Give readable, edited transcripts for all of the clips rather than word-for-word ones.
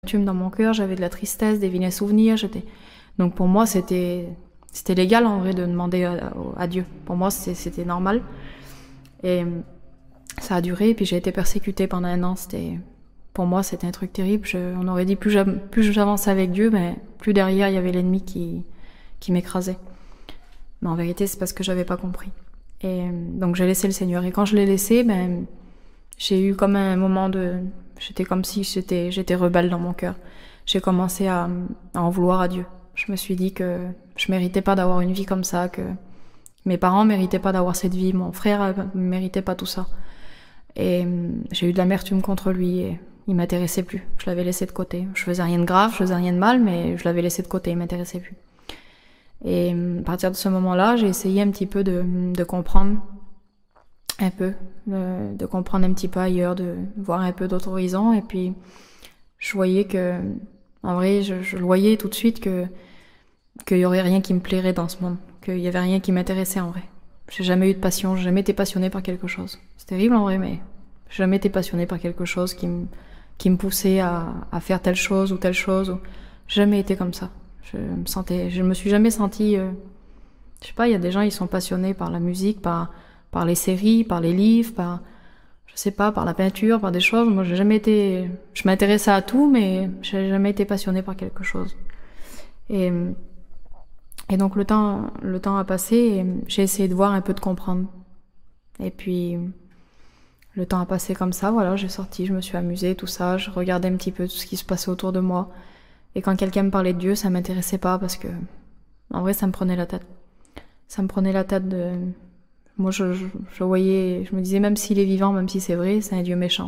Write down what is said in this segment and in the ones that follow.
Dans mon cœur, j'avais de la tristesse, des vilains souvenirs. Donc pour moi, c'était légal en vrai de demander à Dieu. Pour moi, c'était normal. Et ça a duré, et puis j'ai été persécutée pendant 1 an. Pour moi, c'était un truc terrible. On aurait dit plus j'avançais avec Dieu, mais plus derrière, il y avait l'ennemi qui m'écrasait. Mais en vérité, c'est parce que j'avais pas compris. Et donc j'ai laissé le Seigneur. Et quand je l'ai laissé, j'ai eu comme un moment j'étais comme si j'étais rebelle dans mon cœur. J'ai commencé à en vouloir à Dieu. Je me suis dit que je méritais pas d'avoir une vie comme ça, que mes parents méritaient pas d'avoir cette vie, mon frère méritait pas tout ça. Et j'ai eu de l'amertume contre lui et il m'intéressait plus. Je l'avais laissé de côté. Je faisais rien de grave, je faisais rien de mal, mais je l'avais laissé de côté, il m'intéressait plus. Et à partir de ce moment-là, j'ai essayé un petit peu de comprendre un peu, de comprendre un petit peu ailleurs, de voir un peu d'autres horizons. Et puis, je voyais en vrai, je le voyais tout de suite qu'il y aurait rien qui me plairait dans ce monde, qu'il y avait rien qui m'intéressait en vrai. J'ai jamais eu de passion, j'ai jamais été passionnée par quelque chose. C'est terrible en vrai, mais j'ai jamais été passionnée par quelque chose qui me poussait à faire telle chose ou telle chose. J'ai jamais été comme ça. Je me suis jamais sentie, je sais pas, il y a des gens, ils sont passionnés par la musique, par les séries, par les livres, je sais pas, par la peinture, par des choses. Moi, j'ai jamais été, je m'intéressais à tout, mais j'ai jamais été passionnée par quelque chose. Et donc le temps a passé et j'ai essayé de voir un peu, de comprendre. Et puis le temps a passé comme ça, voilà, j'ai sorti, je me suis amusée, tout ça, je regardais un petit peu tout ce qui se passait autour de moi. Et quand quelqu'un me parlait de Dieu, ça m'intéressait pas parce que, en vrai, ça me prenait la tête. Ça me prenait la tête de... Moi, je voyais, je me disais, même s'il est vivant, même si c'est vrai, c'est un Dieu méchant.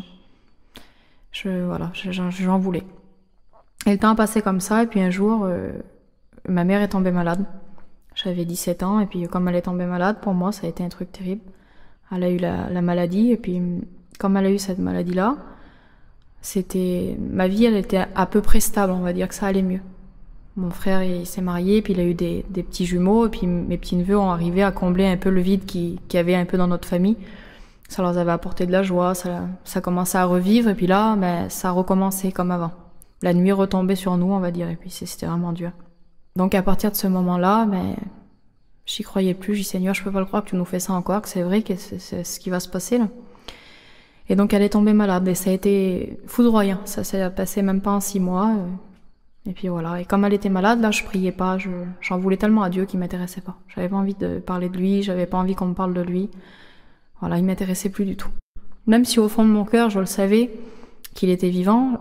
J'en voulais. Et le temps a passé comme ça, et puis un jour, ma mère est tombée malade. J'avais 17 ans, et puis comme elle est tombée malade, pour moi, ça a été un truc terrible. Elle a eu la maladie, et puis comme elle a eu cette maladie-là, ma vie, elle était à peu près stable, on va dire que ça allait mieux. Mon frère, il s'est marié, puis il a eu des petits jumeaux, et puis mes petits-neveux ont arrivé à combler un peu le vide qu'il y avait un peu dans notre famille. Ça leur avait apporté de la joie, ça commençait à revivre, et puis là, ça a recommencé comme avant. La nuit retombait sur nous, on va dire, et puis c'était vraiment dur. Donc à partir de ce moment-là, j'y croyais plus, j'ai dit Seigneur, je peux pas le croire que tu nous fais ça encore, que c'est vrai, que c'est ce qui va se passer là. Et donc elle est tombée malade, et ça a été foudroyant, ça s'est passé même pas en 6 mois, et puis voilà. Et comme elle était malade, là, je priais pas, j'en voulais tellement à Dieu qu'il m'intéressait pas. J'avais pas envie de parler de lui, j'avais pas envie qu'on me parle de lui. Voilà, il m'intéressait plus du tout. Même si au fond de mon cœur, je le savais qu'il était vivant,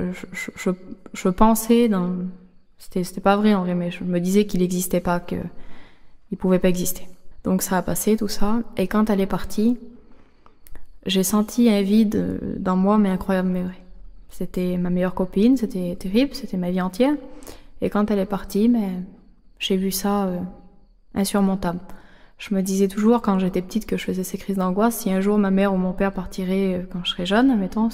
je pensais c'était pas vrai en vrai, mais je me disais qu'il existait pas, qu'il pouvait pas exister. Donc ça a passé, tout ça. Et quand elle est partie, j'ai senti un vide dans moi, mais incroyable, mais vrai. C'était ma meilleure copine, c'était terrible, c'était ma vie entière. Et quand elle est partie, j'ai vu ça insurmontable. Je me disais toujours, quand j'étais petite, que je faisais ces crises d'angoisse. Si un jour ma mère ou mon père partirait quand je serais jeune, admettons,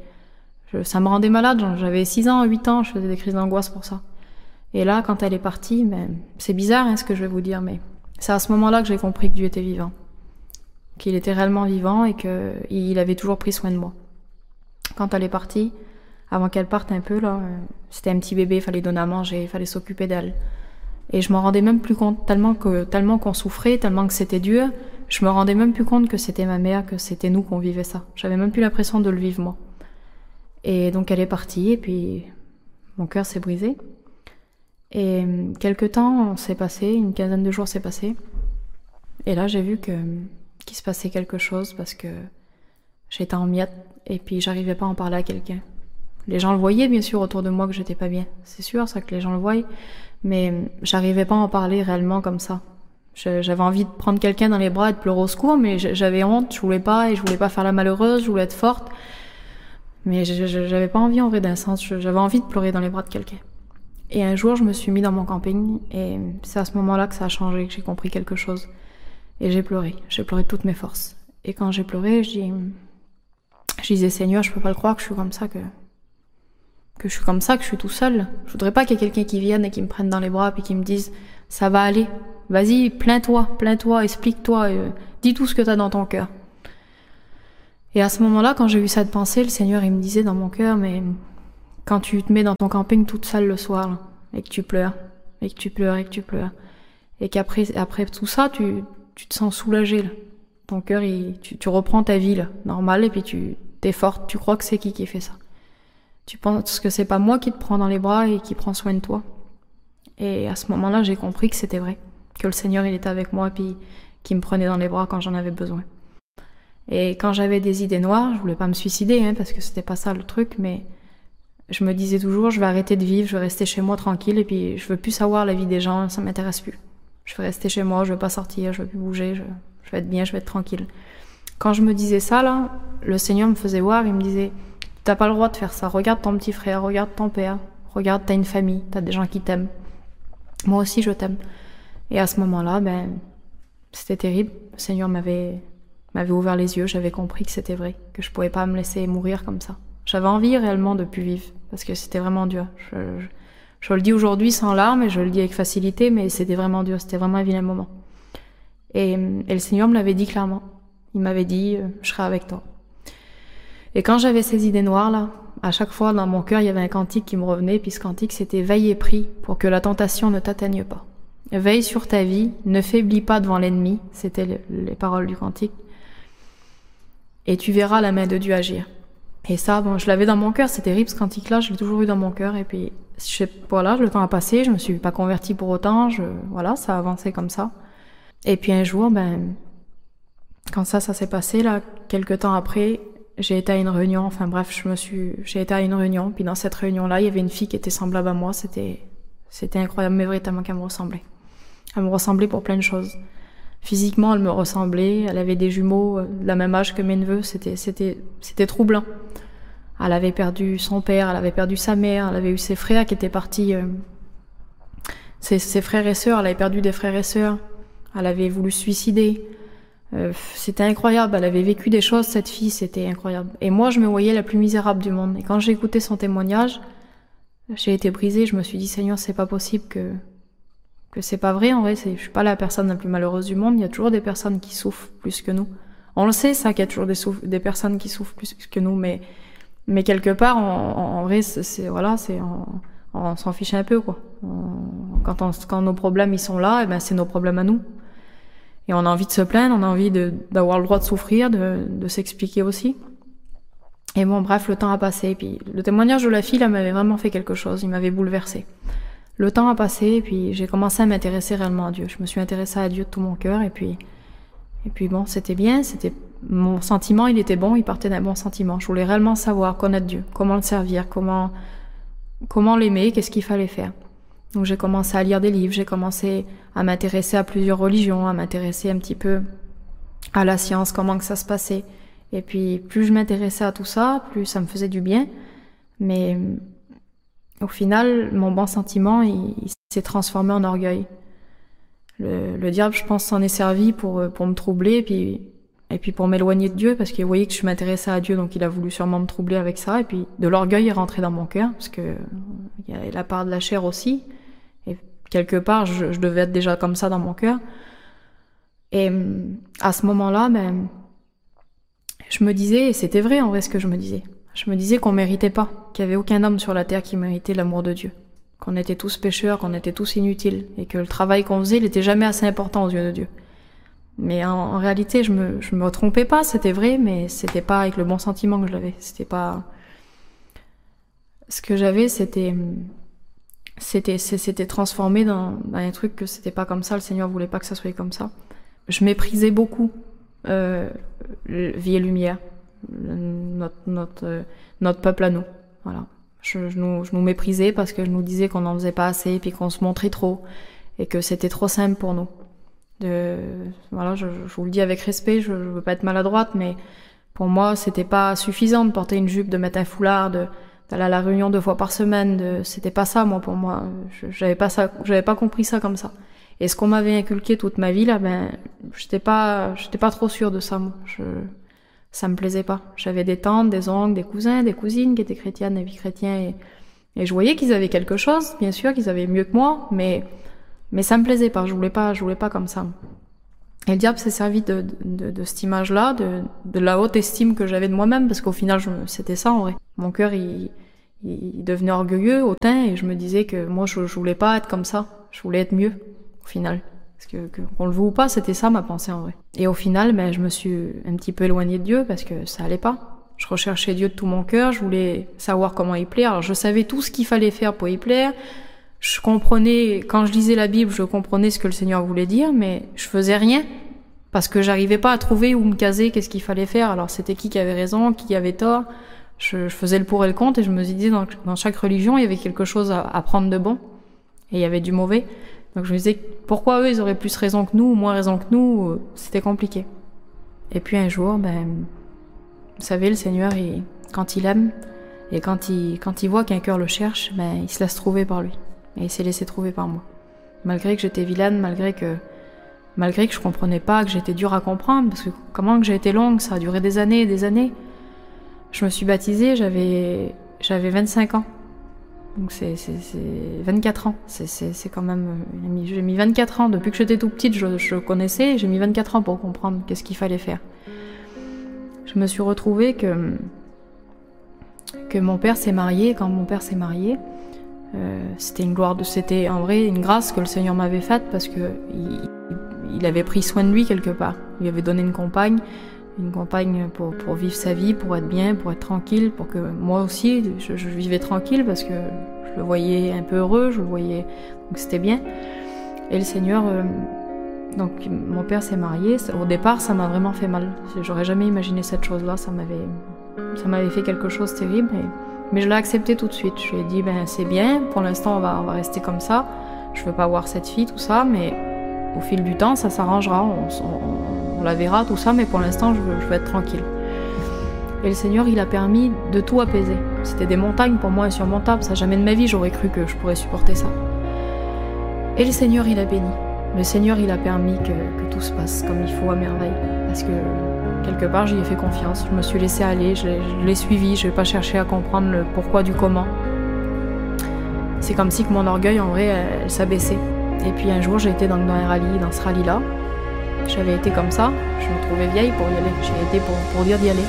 ça me rendait malade. J'avais 6 ans, 8 ans, je faisais des crises d'angoisse pour ça. Et là, quand elle est partie, c'est bizarre ce que je vais vous dire, mais c'est à ce moment-là que j'ai compris que Dieu était vivant. Qu'il était réellement vivant et qu'il avait toujours pris soin de moi. Quand elle est partie, avant qu'elle parte un peu, là, c'était un petit bébé, il fallait donner à manger, il fallait s'occuper d'elle. Et je m'en rendais même plus compte, tellement qu'on souffrait, tellement que c'était dur, je me rendais même plus compte que c'était ma mère, que c'était nous qu'on vivait ça. J'avais même plus l'impression de le vivre, moi. Et donc elle est partie, et puis mon cœur s'est brisé. Et quelque temps s'est passé, une quinzaine de jours s'est passé. Et là, j'ai vu qu'il se passait quelque chose, parce que j'étais en miettes, et puis j'arrivais pas à en parler à quelqu'un. Les gens le voyaient, bien sûr, autour de moi, que j'étais pas bien. C'est sûr, ça, que les gens le voient. Mais j'arrivais pas à en parler réellement comme ça. J'avais envie de prendre quelqu'un dans les bras et de pleurer au secours, mais j'avais honte, je voulais pas, et je voulais pas faire la malheureuse, je voulais être forte. Mais j'avais pas envie, en vrai, d'un sens. J'avais envie de pleurer dans les bras de quelqu'un. Et un jour, je me suis mis dans mon camping, et c'est à ce moment-là que ça a changé, que j'ai compris quelque chose. Et j'ai pleuré de toutes mes forces. Et quand j'ai pleuré, je disais, Seigneur, je peux pas le croire que je suis comme ça, que je suis comme ça, que je suis tout seul. Je voudrais pas qu'il y ait quelqu'un qui vienne et qui me prenne dans les bras puis qui me dise, ça va aller. Vas-y, plains-toi, explique-toi, dis tout ce que t'as dans ton cœur. Et à ce moment-là, quand j'ai eu cette pensée, le Seigneur, il me disait dans mon cœur, mais quand tu te mets dans ton camping toute seule le soir, là, et que tu pleures, et que tu pleures, et que tu pleures, et après tout ça, tu te sens soulagé, là. Ton cœur, tu reprends ta vie, là, normale, et puis t'es forte, tu crois que c'est qui fait ça. Tu penses que c'est pas moi qui te prends dans les bras et qui prend soin de toi. Et à ce moment-là, j'ai compris que c'était vrai, que le Seigneur, il était avec moi, puis qu'il me prenait dans les bras quand j'en avais besoin. Et quand j'avais des idées noires, je voulais pas me suicider, hein, parce que c'était pas ça le truc, mais je me disais toujours, je vais arrêter de vivre, je vais rester chez moi tranquille, et puis je veux plus savoir la vie des gens, ça m'intéresse plus. Je vais rester chez moi, je vais pas sortir, je vais plus bouger, je vais être bien, je vais être tranquille. Quand je me disais ça, là, le Seigneur me faisait voir, il me disait, t'as pas le droit de faire ça, regarde ton petit frère, regarde ton père, regarde, t'as une famille, t'as des gens qui t'aiment. Moi aussi, je t'aime. Et à ce moment-là, c'était terrible. Le Seigneur m'avait ouvert les yeux, j'avais compris que c'était vrai, que je pouvais pas me laisser mourir comme ça. J'avais envie réellement de plus vivre, parce que c'était vraiment dur. Je le dis aujourd'hui sans larmes, et je le dis avec facilité, mais c'était vraiment dur, c'était vraiment un vilain moment. Et le Seigneur me l'avait dit clairement. Il m'avait dit, je serai avec toi. Et quand j'avais ces idées noires, là, à chaque fois, dans mon cœur, il y avait un cantique qui me revenait, puis ce cantique, c'était « Veille et prie pour que la tentation ne t'atteigne pas. Veille sur ta vie, ne faiblis pas devant l'ennemi. » C'était les paroles du cantique. « Et tu verras la main de Dieu agir. » Et ça, je l'avais dans mon cœur, c'est terrible, ce cantique-là, je l'ai toujours eu dans mon cœur, et puis, voilà, le temps a passé, je me suis pas convertie pour autant, voilà, ça a avancé comme ça. Et puis un jour, quand ça s'est passé, là, quelques temps après, j'ai été à une réunion, enfin bref, j'ai été à une réunion, puis dans cette réunion-là, il y avait une fille qui était semblable à moi, c'était incroyable, mais véritablement qu'elle me ressemblait. Elle me ressemblait pour plein de choses. Physiquement, elle me ressemblait, elle avait des jumeaux de la même âge que mes neveux, c'était troublant. Elle avait perdu son père, elle avait perdu sa mère, elle avait eu ses frères qui étaient partis, ses frères et sœurs, elle avait perdu des frères et sœurs, elle avait voulu se suicider. C'était incroyable, elle avait vécu des choses, cette fille, c'était incroyable. Et moi, je me voyais la plus misérable du monde. Et quand j'ai écouté son témoignage, j'ai été brisée, je me suis dit, Seigneur, c'est pas possible que c'est pas vrai, en vrai, je suis pas la personne la plus malheureuse du monde, il y a toujours des personnes qui souffrent plus que nous. On le sait, ça, qu'il y a toujours des personnes qui souffrent plus que nous, mais quelque part, en vrai, on s'en fiche un peu, quoi. Quand nos problèmes, ils sont là, c'est nos problèmes à nous. Et on a envie de se plaindre, on a envie d'avoir le droit de souffrir, de s'expliquer aussi. Et bon, bref, le temps a passé. Et puis, le témoignage de la fille, là, m'avait vraiment fait quelque chose. Il m'avait bouleversée. Le temps a passé, et puis j'ai commencé à m'intéresser réellement à Dieu. Je me suis intéressée à Dieu de tout mon cœur, et puis bon, c'était bien, mon sentiment, il était bon, il partait d'un bon sentiment. Je voulais réellement savoir, connaître Dieu, comment le servir, comment l'aimer, qu'est-ce qu'il fallait faire. Donc j'ai commencé à lire des livres, j'ai commencé à m'intéresser à plusieurs religions, à m'intéresser un petit peu à la science, comment que ça se passait. Et puis plus je m'intéressais à tout ça, plus ça me faisait du bien. Mais au final, mon bon sentiment, il s'est transformé en orgueil. Le diable, je pense, s'en est servi pour me troubler, et puis pour m'éloigner de Dieu, parce qu'il voyait que je m'intéressais à Dieu, donc il a voulu sûrement me troubler avec ça. Et puis de l'orgueil est rentré dans mon cœur, parce que il y a la part de la chair aussi. Et quelque part, je devais être déjà comme ça dans mon cœur. Et à ce moment-là, je me disais, et c'était vrai en vrai ce que je me disais qu'on méritait pas, qu'il y avait aucun homme sur la terre qui méritait l'amour de Dieu, qu'on était tous pécheurs, qu'on était tous inutiles, et que le travail qu'on faisait, il était jamais assez important aux yeux de Dieu. Mais en réalité, je me trompais pas, c'était vrai, mais c'était pas avec le bon sentiment que je l'avais. C'était pas, ce que j'avais, c'était transformé dans un truc que c'était pas comme ça, le Seigneur voulait pas que ça soit comme ça. Je méprisais beaucoup, Vie et Lumière, notre peuple à nous, voilà. Je nous méprisais parce que je nous disais qu'on n'en faisait pas assez, puis qu'on se montrait trop, et que c'était trop simple pour nous. Voilà, je vous le dis avec respect, je veux pas être maladroite, mais pour moi, c'était pas suffisant de porter une jupe, de mettre un foulard, d'aller à la réunion 2 fois par semaine, c'était pas ça, moi, pour moi. J'avais pas compris ça comme ça. Et ce qu'on m'avait inculqué toute ma vie, là, j'étais pas trop sûre de ça, moi. Ça me plaisait pas. J'avais des tantes, des oncles, des cousins, des cousines qui étaient chrétiennes, des vies chrétiens, et je voyais qu'ils avaient quelque chose, bien sûr, qu'ils avaient mieux que moi, mais ça me plaisait pas, je voulais pas comme ça. Et le diable s'est servi de cette image-là, de la haute estime que j'avais de moi-même, parce qu'au final, c'était ça, en vrai. Mon cœur, il il devenait orgueilleux, hautain, et je me disais que moi, je voulais pas être comme ça. Je voulais être mieux, au final. Parce que qu'on le veut ou pas, c'était ça ma pensée en vrai. Et au final, ben, je me suis un petit peu éloignée de Dieu parce que ça allait pas. Je recherchais Dieu de tout mon cœur, je voulais savoir comment y plaire. Alors je savais tout ce qu'il fallait faire pour y plaire. Je comprenais, quand je lisais la Bible, je comprenais ce que le Seigneur voulait dire, mais je faisais rien. Parce que j'arrivais pas à trouver où me caser, qu'est-ce qu'il fallait faire. Alors c'était qui avait raison, qui avait tort. Je faisais le pour et le contre et je me disais dans chaque religion, il y avait quelque chose à prendre de bon. Et il y avait du mauvais. Donc je me disais, pourquoi eux, ils auraient plus raison que nous, ou moins raison que nous, c'était compliqué. Et puis un jour, ben, vous savez, le Seigneur, quand il aime, et quand il voit qu'un cœur le cherche, ben, il se laisse trouver par lui. Et il s'est laissé trouver par moi. Malgré que j'étais vilaine, malgré que je comprenais pas, que j'étais dure à comprendre, parce que comment que j'ai été longue, ça a duré des années et des années. Je me suis baptisée, j'avais 25 ans. Donc c'est 24 ans. C'est quand même, j'ai mis 24 ans. Depuis que j'étais tout petite, je connaissais, j'ai mis 24 ans pour comprendre qu'est-ce qu'il fallait faire. Je me suis retrouvée que mon père s'est marié. Quand mon père s'est marié, c'était en vrai une grâce que le Seigneur m'avait faite parce que il avait pris soin de lui quelque part. Il lui avait donné une compagne pour vivre sa vie, pour être bien, pour être tranquille, pour que moi aussi je vivais tranquille parce que je le voyais un peu heureux, je le voyais, donc c'était bien. Et le Seigneur, donc mon père s'est marié. Au départ, ça m'a vraiment fait mal. J'aurais jamais imaginé cette chose-là. Ça m'avait fait quelque chose de terrible. Mais je l'ai accepté tout de suite. Je lui ai dit, ben c'est bien. Pour l'instant, on va rester comme ça. Je veux pas voir cette fille, tout ça, mais au fil du temps, ça s'arrangera. On la verra, tout ça, mais pour l'instant, je veux être tranquille. Et le Seigneur, il a permis de tout apaiser. C'était des montagnes pour moi insurmontables. Ça, jamais de ma vie, j'aurais cru que je pourrais supporter ça. Et le Seigneur, il a béni. Le Seigneur, il a permis que tout se passe comme il faut à merveille. Parce que, quelque part, j'y ai fait confiance. Je me suis laissée aller, je l'ai suivi, je n'ai pas cherché à comprendre le pourquoi du comment. C'est comme si que mon orgueil, en vrai, elle s'abaissait. Et puis un jour, j'ai été dans ce rallye-là. J'avais été comme ça, je me trouvais vieille pour y aller. J'ai été pour dire d'y aller.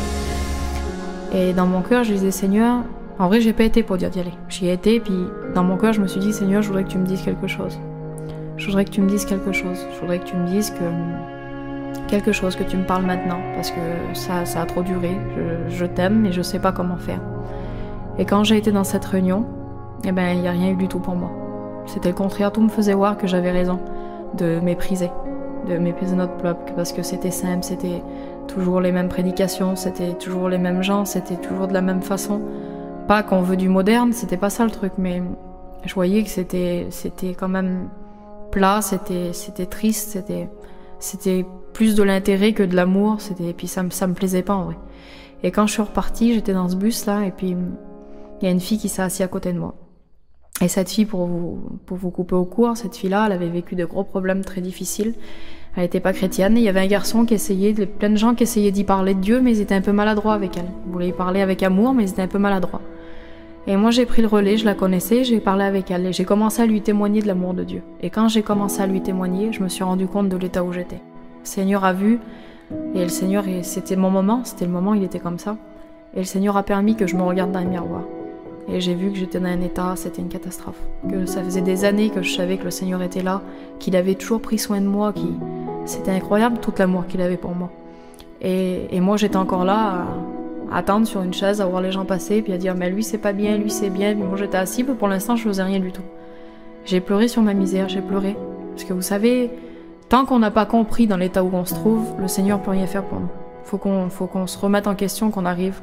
Et dans mon cœur, je disais, Seigneur, en vrai, j'ai pas été pour dire d'y aller. J'y ai été, puis dans mon cœur, je me suis dit, Seigneur, je voudrais que tu me dises quelque chose. Je voudrais que tu me dises quelque chose. Je voudrais que tu me dises quelque chose, que tu me parles maintenant, parce que ça a trop duré. Je t'aime, mais je sais pas comment faire. Et quand j'ai été dans cette réunion, eh ben, il n'y a rien eu du tout pour moi. C'était le contraire, tout me faisait voir que j'avais raison de mépriser notre peuple, parce que c'était simple, c'était toujours les mêmes prédications, c'était toujours les mêmes gens, c'était toujours de la même façon. Pas qu'on veut du moderne, c'était pas ça le truc, mais je voyais que c'était quand même plat, c'était triste, c'était plus de l'intérêt que de l'amour, et puis ça me plaisait pas en vrai. Et quand je suis repartie, j'étais dans ce bus là, et puis il y a une fille qui s'est assise à côté de moi. Et cette fille, pour vous couper au court, cette fille-là, elle avait vécu de gros problèmes très difficiles. Elle n'était pas chrétienne. Et il y avait un garçon plein de gens qui essayaient d'y parler de Dieu, mais ils étaient un peu maladroits avec elle. Ils voulaient y parler avec amour, mais ils étaient un peu maladroits. Et moi, j'ai pris le relais, je la connaissais, j'ai parlé avec elle. Et j'ai commencé à lui témoigner de l'amour de Dieu. Et quand j'ai commencé à lui témoigner, je me suis rendu compte de l'état où j'étais. Le Seigneur a vu, et le Seigneur, c'était mon moment, c'était le moment, il était comme ça. Et le Seigneur a permis que je me regarde dans le miroir. Et j'ai vu que j'étais dans un état, c'était une catastrophe. Que ça faisait des années que je savais que le Seigneur était là, qu'il avait toujours pris soin de moi, c'était incroyable tout l'amour qu'il avait pour moi. Et moi j'étais encore là à attendre sur une chaise, à voir les gens passer, puis à dire mais lui c'est pas bien, lui c'est bien, puis moi j'étais assise, pour l'instant je faisais rien du tout. J'ai pleuré sur ma misère, j'ai pleuré. Parce que vous savez, tant qu'on n'a pas compris dans l'état où on se trouve, le Seigneur peut rien faire pour nous. Faut qu'on se remette en question, qu'on arrive,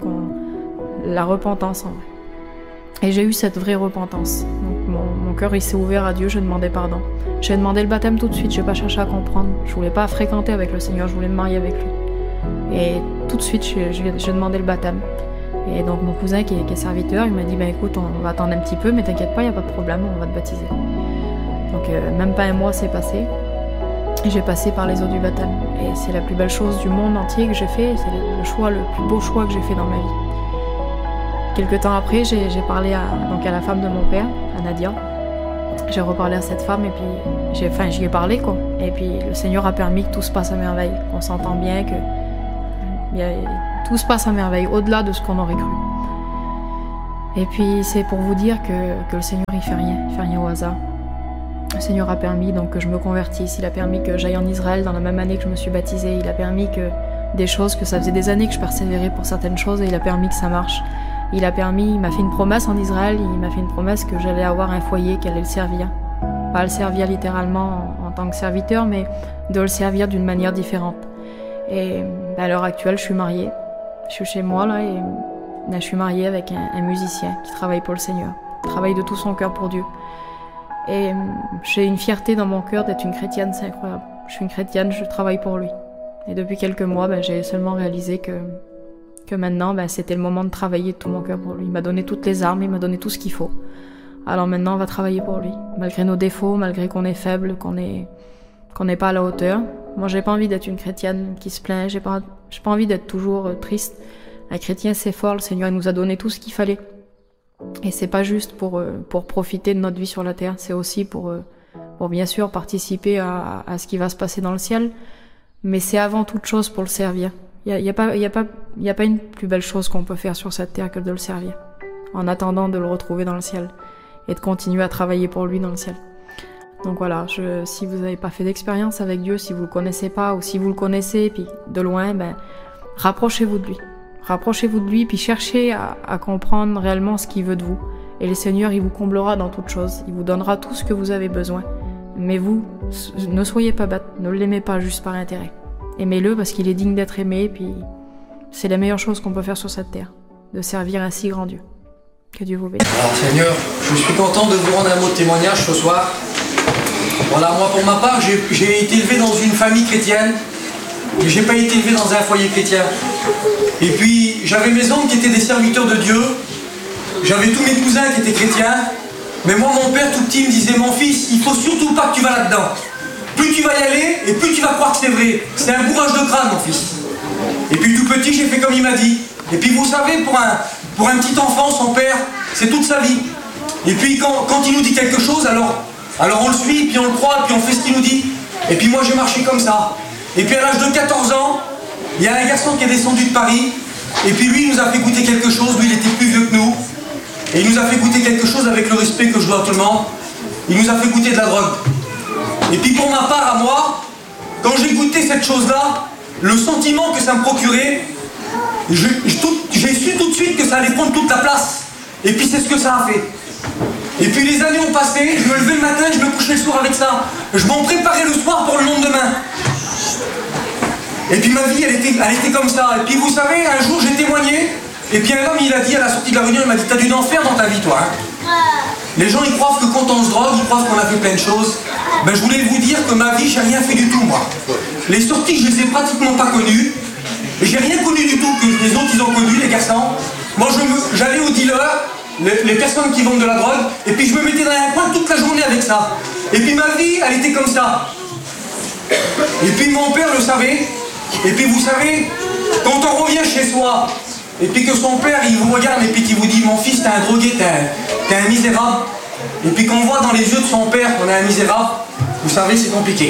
la repentance en vrai. Et j'ai eu cette vraie repentance. Donc mon cœur il s'est ouvert à Dieu, je demandais pardon. J'ai demandé le baptême tout de suite, j'ai pas cherché à comprendre. Je voulais pas fréquenter avec le Seigneur, je voulais me marier avec lui. Et tout de suite, j'ai demandé le baptême. Et donc mon cousin qui est serviteur, il m'a dit ben écoute, on va attendre un petit peu, mais t'inquiète pas, y a pas de problème, on va te baptiser. Donc même pas un mois s'est passé. Et j'ai passé par les eaux du baptême. Et c'est la plus belle chose du monde entier que j'ai fait, c'est le plus beau choix que j'ai fait dans ma vie. Quelques temps après, j'ai parlé à la femme de mon père, à Nadia. J'ai reparlé à cette femme et puis j'y ai parlé quoi. Et puis le Seigneur a permis que tout se passe à merveille, qu'on s'entend bien, que tout se passe à merveille, au-delà de ce qu'on aurait cru. Et puis c'est pour vous dire que le Seigneur il fait rien au hasard. Le Seigneur a permis donc que je me convertisse, il a permis que j'aille en Israël dans la même année que je me suis baptisée, il a permis que des choses, que ça faisait des années que je persévérais pour certaines choses et il a permis que ça marche. Il m'a fait une promesse en Israël, il m'a fait une promesse que j'allais avoir un foyer, qu'elle allait le servir. Pas le servir littéralement en tant que serviteur, mais de le servir d'une manière différente. Et à l'heure actuelle, je suis mariée. Je suis chez moi là et je suis mariée avec un musicien qui travaille pour le Seigneur, travaille de tout son cœur pour Dieu. Et j'ai une fierté dans mon cœur d'être une chrétienne, c'est incroyable. Je suis une chrétienne, je travaille pour lui. Et depuis quelques mois, j'ai seulement réalisé que maintenant, c'était le moment de travailler de tout mon cœur pour lui. Il m'a donné toutes les armes, il m'a donné tout ce qu'il faut. Alors maintenant, on va travailler pour lui. Malgré nos défauts, malgré qu'on est faible, qu'on n'est pas à la hauteur. Moi, j'ai pas envie d'être une chrétienne qui se plaint, j'ai pas envie d'être toujours triste. Un chrétien, c'est fort, le Seigneur il nous a donné tout ce qu'il fallait. Et c'est pas juste pour profiter de notre vie sur la terre, c'est aussi pour bien sûr participer à ce qui va se passer dans le ciel, mais c'est avant toute chose pour le servir. Il y a pas une plus belle chose qu'on peut faire sur cette terre que de le servir, en attendant de le retrouver dans le ciel et de continuer à travailler pour lui dans le ciel. Donc voilà, si vous n'avez pas fait d'expérience avec Dieu, si vous le connaissez pas ou si vous le connaissez puis de loin, rapprochez-vous de lui. Rapprochez-vous de lui, puis cherchez à comprendre réellement ce qu'il veut de vous. Et le Seigneur, il vous comblera dans toutes choses. Il vous donnera tout ce que vous avez besoin. Mais vous, ne soyez pas bête. Ne l'aimez pas juste par intérêt. Aimez-le parce qu'il est digne d'être aimé, puis c'est la meilleure chose qu'on peut faire sur cette terre, de servir un si grand Dieu. Que Dieu vous bénisse. Alors Seigneur, je suis content de vous rendre un mot de témoignage ce soir. Voilà, moi pour ma part, j'ai été élevé dans une famille chrétienne. Et j'ai pas été élevé dans un foyer chrétien. Et puis j'avais mes oncles qui étaient des serviteurs de Dieu. J'avais tous mes cousins qui étaient chrétiens. Mais moi, mon père tout petit me disait: mon fils, il faut surtout pas que tu vas là-dedans. Plus tu vas y aller, et plus tu vas croire que c'est vrai. C'est un bourrage de crâne, mon fils. Et puis tout petit, j'ai fait comme il m'a dit. Et puis vous savez, pour un petit enfant, son père, c'est toute sa vie. Et puis quand il nous dit quelque chose, alors on le suit, puis on le croit, puis on fait ce qu'il nous dit. Et puis moi, j'ai marché comme ça. Et puis à l'âge de 14 ans, il y a un garçon qui est descendu de Paris, et puis lui, il nous a fait goûter quelque chose. Lui, il était plus vieux que nous, et il nous a fait goûter quelque chose avec le respect que je dois à tout le monde. Il nous a fait goûter de la drogue. Et puis pour ma part, à moi, quand j'ai goûté cette chose-là, le sentiment que ça me procurait, j'ai su tout de suite que ça allait prendre toute la place. Et puis c'est ce que ça a fait. Et puis les années ont passé, je me levais le matin, je me couchais le soir avec ça. Je m'en préparais le soir pour le lendemain. Et puis ma vie, elle était comme ça. Et puis vous savez, un jour j'ai témoigné, et puis un homme il a dit à la sortie de la réunion, il m'a dit: t'as du enfer dans ta vie toi, hein. Les gens ils croient que quand on se drogue, ils croient qu'on a fait plein de choses. Je voulais vous dire que ma vie, j'ai rien fait du tout moi. Les sorties, je les ai pratiquement pas connues. Et j'ai rien connu du tout que les autres ils ont connu, les garçons. Moi j'allais aux dealers, les personnes qui vendent de la drogue, et puis je me mettais dans un coin toute la journée avec ça. Et puis ma vie, elle était comme ça. Et puis mon père le savait. Et puis vous savez, quand on revient chez soi, et puis que son père il vous regarde et puis qu'il vous dit: mon fils, t'es un drogué, t'es un misérable. Et puis qu'on voit dans les yeux de son père qu'on est un misérable, vous savez, c'est compliqué.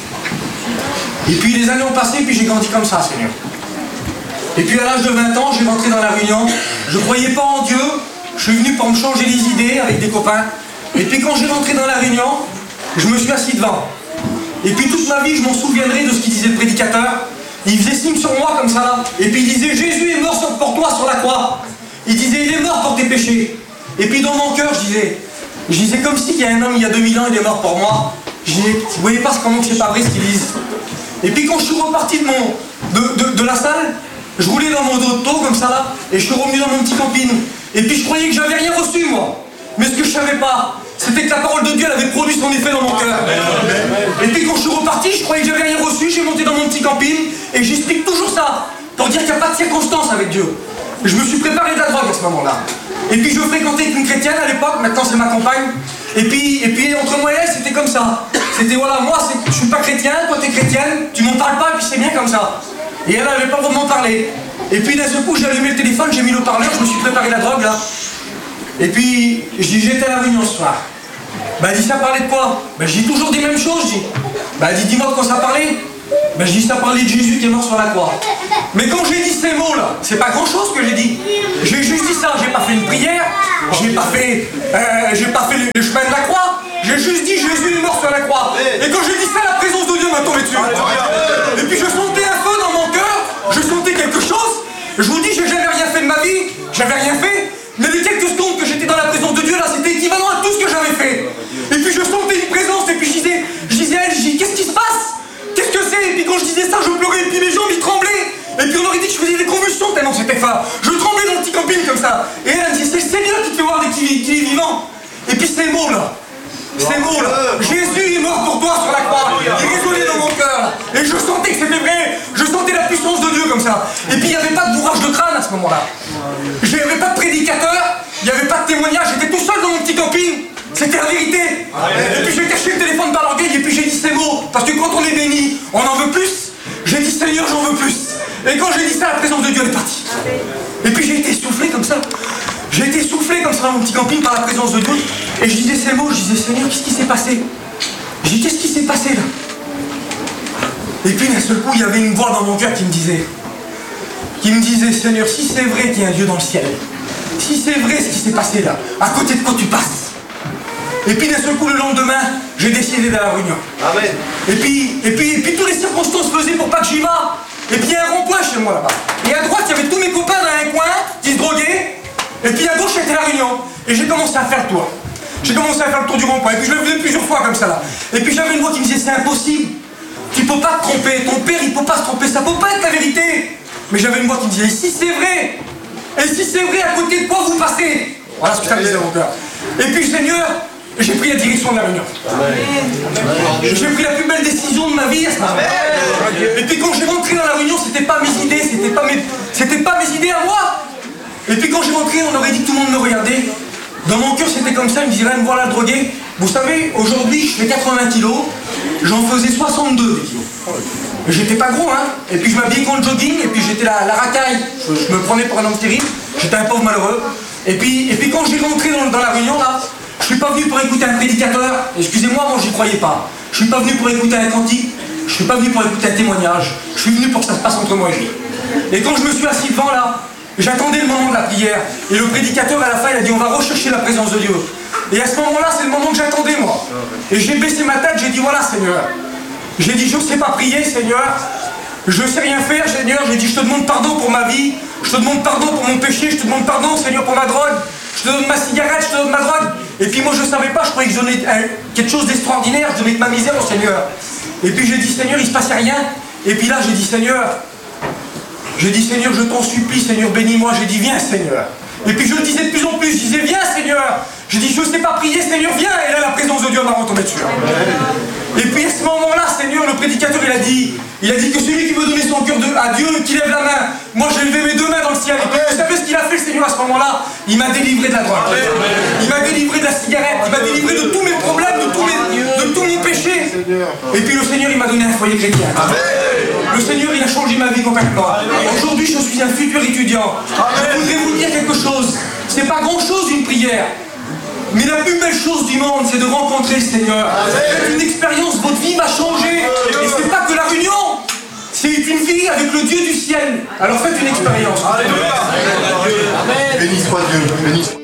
Et puis les années ont passé, et puis j'ai grandi comme ça, Seigneur. Et puis à l'âge de 20 ans, j'ai rentré dans la Réunion. Je ne croyais pas en Dieu. Je suis venu pour me changer les idées avec des copains. Et puis quand j'ai rentré dans la Réunion, je me suis assis devant. Et puis toute ma vie, je m'en souviendrai de ce qu'il disait le prédicateur. Il faisait signe sur moi comme ça là. Et puis il disait: Jésus est mort pour toi sur la croix. Il disait: il est mort pour tes péchés. Et puis dans mon cœur, je disais comme si il y a un homme il y a 2000 ans, il est mort pour moi. Je disais: vous voyez pas comment c'est pas vrai ce qu'ils disent. Et puis quand je suis reparti de la salle, je roulais dans mon auto comme ça là, et je suis revenu dans mon petit camping. Et puis je croyais que j'avais rien reçu moi. Mais ce que je savais pas, c'était que la parole de Dieu elle avait produit son effet dans mon cœur. Et puis quand je suis reparti, je croyais que j'avais rien reçu, j'ai monté dans mon petit camping, et j'explique toujours ça, pour dire qu'il n'y a pas de circonstance avec Dieu. Je me suis préparé de la drogue à ce moment-là. Et puis je fréquentais une chrétienne à l'époque, maintenant c'est ma compagne. Et puis entre moi et elle, c'était comme ça. C'était voilà, moi je suis pas chrétien, toi t'es chrétienne, tu m'en parles pas, et puis c'est bien comme ça. Et elle n'avait pas vraiment parlé. Et puis d'un seul coup, j'ai allumé le téléphone, j'ai mis le haut-parleur, je me suis préparé de la drogue là. Et puis je dis: j'étais à la Réunion ce soir. Elle dit: ça parlait de quoi? Je dis toujours des mêmes choses, je dis. Elle dit: dis-moi de quoi ça parlait. Je dis: ça parlait de Jésus qui est mort sur la croix. Mais quand j'ai dit ces mots-là, c'est pas grand-chose que j'ai dit. J'ai juste dit ça, j'ai pas fait une prière, j'ai pas fait le chemin de la croix, j'ai juste dit Jésus est mort sur la croix. Et quand j'ai dit ça, la présence de Dieu m'a tombé dessus. Et puis je sentais un feu dans mon cœur, je sentais quelque chose. Je vous dis, j'ai jamais rien fait de ma vie, j'avais rien fait, mais les quelques secondes que j'étais dans la présence de Dieu, là, c'était équivalent à tout ce que j'avais fait. Et puis je sentais une présence, et puis je disais à elle, qu'est-ce qui se passe? Qu'est-ce que c'est? Et puis quand je disais ça, je pleurais, et puis mes jambes, ils tremblaient. Et puis on aurait dit que je faisais des convulsions tellement c'était fort. Je tremblais dans le petit camping comme ça. Et elle me dit, c'est le Seigneur qui te fait voir qu'il est vivant. Et puis ces mots-là, Jésus est mort pour toi sur la croix. Il résonnait dans mon cœur. Et je sentais que c'était vrai. Je sentais la puissance de Dieu comme ça. Et puis il n'y avait pas de bourrage de crâne à ce moment-là. Il n'y avait pas de prédicateur. Il n'y avait pas de témoignage. J'étais tout seul dans mon petit camping. C'était la vérité. Et puis j'ai caché le téléphone par l'orgueil. Et puis j'ai dit ces mots. Parce que quand on est béni, on en veut plus. J'ai dit Seigneur, j'en veux plus. Et quand j'ai dit ça, la présence de Dieu est partie. Et puis j'ai été soufflé comme ça. J'ai été soufflé comme ça dans mon petit camping par la présence de Dieu. Et je disais ces mots, je disais Seigneur, qu'est-ce qui s'est passé? J'ai dit qu'est-ce qui s'est passé là? Et puis d'un seul coup, il y avait une voix dans mon cœur qui me disait Seigneur, si c'est vrai qu'il y a un Dieu dans le ciel, si c'est vrai ce qui s'est passé là, à côté de quoi tu passes? Et puis d'un seul coup, le lendemain, j'ai décidé d'aller à la réunion. Amen. Et puis toutes les circonstances faisaient pour pas que j'y va. Et puis il y a un rond-point chez moi là-bas. Et à droite, il y avait tous mes copains dans un coin qui se droguaient. Et puis à gauche, c'était la réunion. Et j'ai commencé à faire le tour. J'ai commencé à faire le tour du rond-point. Et puis je le faisais plusieurs fois comme ça là. Et puis j'avais une voix qui me disait c'est impossible. Tu peux pas te tromper. Ton père, il peut pas se tromper. Ça peut pas être la vérité. Mais j'avais une voix qui me disait et si c'est vrai? Et si c'est vrai, à côté de quoi vous passez? Voilà ce que ça me disait dans mon cœur. Et puis Seigneur, j'ai pris la direction de la réunion. J'ai pris la plus belle décision de ma vie à ce moment-là. Et puis quand j'ai rentré dans la réunion, c'était pas mes idées, c'était pas mes idées à moi. Et puis quand j'ai rentré, on aurait dit que tout le monde me regardait. Dans mon cœur, c'était comme ça, il me disait, me voilà le drogué. Vous savez, aujourd'hui, je fais 80 kilos, j'en faisais 62 kilos. J'étais pas gros, hein. Et puis je m'habillais quand le jogging, et puis j'étais la racaille. Je me prenais pour un homme terrible, j'étais un pauvre malheureux. Et puis quand j'ai rentré dans la réunion, là, je suis pas venu pour écouter un prédicateur. Excusez-moi, moi j'y croyais pas. Je suis pas venu pour écouter un cantique. Je suis pas venu pour écouter un témoignage. Je suis venu pour que ça se passe entre moi et lui. Et quand je me suis assis devant là, j'attendais le moment de la prière. Et le prédicateur à la fin il a dit on va rechercher la présence de Dieu. Et à ce moment-là, c'est le moment que j'attendais moi. Et j'ai baissé ma tête, j'ai dit voilà Seigneur. J'ai dit je ne sais pas prier Seigneur. Je ne sais rien faire Seigneur. J'ai dit je te demande pardon pour ma vie. Je te demande pardon pour mon péché. Je te demande pardon Seigneur pour ma drogue. Je te donne ma cigarette, je te donne ma drogue. Et puis moi je ne savais pas, je croyais que je donnais quelque chose d'extraordinaire, je donnais de ma misère au Seigneur. Et puis j'ai dit Seigneur, il ne se passait rien. Et puis là j'ai dit Seigneur, je t'en supplie Seigneur, bénis-moi. J'ai dit viens Seigneur. Et puis je le disais de plus en plus, je disais viens Seigneur. J'ai dit je ne sais pas prier Seigneur, viens. Et là la présence de Dieu m'a retombé dessus. Et puis à ce moment-là Seigneur, le prédicateur il a dit que celui qui veut donner son cœur à Dieu, qui lève la main. Moi j'ai levé mes deux mains dans le ciel. Et puis vous savez ce qu'il a fait le Seigneur à ce moment-là? Il m'a délivré de la drogue. Il m'a délivré de la cigarette. Il m'a délivré de tous mes problèmes, de tout mon péché. Et puis le Seigneur il m'a donné un foyer chrétien. Le Seigneur il a changé ma vie complètement. Aujourd'hui je suis un futur étudiant. Je voudrais vous dire quelque chose. C'est pas grand chose une prière. Mais la plus belle chose du monde, c'est de rencontrer le Seigneur. Faites une expérience, votre vie va changer. Et c'est pas que la réunion, c'est une vie avec le Dieu du ciel. Alors faites une expérience. Béni soit Dieu.